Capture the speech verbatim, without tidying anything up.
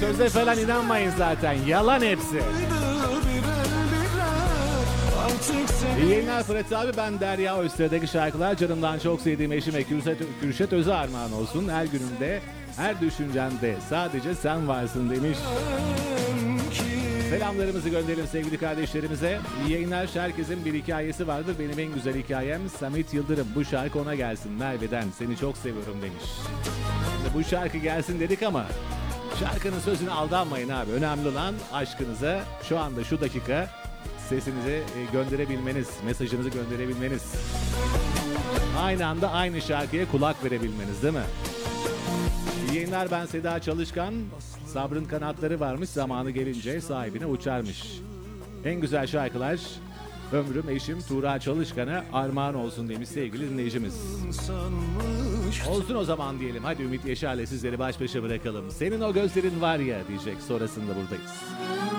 Söze falan inanmayın zaten. Yalan hepsi. İyi yayınlar Fırat abi, ben Derya. Öztürk'teki şarkılar canımdan çok sevdiğim eşime Kürşet, Kürşet Öz'e armağan olsun. Her günümde, her düşüncemde sadece sen varsın demiş. Selamlarımızı gönderelim sevgili kardeşlerimize. İyi yayınlar. Herkesin bir hikayesi vardır. Benim en güzel hikayem Samet Yıldırım. Bu şarkı ona gelsin. Merve'den seni çok seviyorum demiş. Şimdi bu şarkı gelsin dedik ama şarkının sözüne aldanmayın abi. Önemli olan aşkınıza şu anda şu dakika sesinizi gönderebilmeniz, mesajınızı gönderebilmeniz. Aynı anda aynı şarkıya kulak verebilmeniz, değil mi? İyi yayınlar, ben Seda Çalışkan. Sabrın kanatları varmış, zamanı gelince sahibine uçarmış. En güzel şarkılar ömrüm eşim Tuğra Çalışkan'a armağan olsun demiş sevgili dinleyicimiz. Olsun o zaman diyelim. Hadi Ümit Yaşar'la sizleri baş başa bırakalım. Senin o gözlerin var ya diyecek, sonrasında buradayız.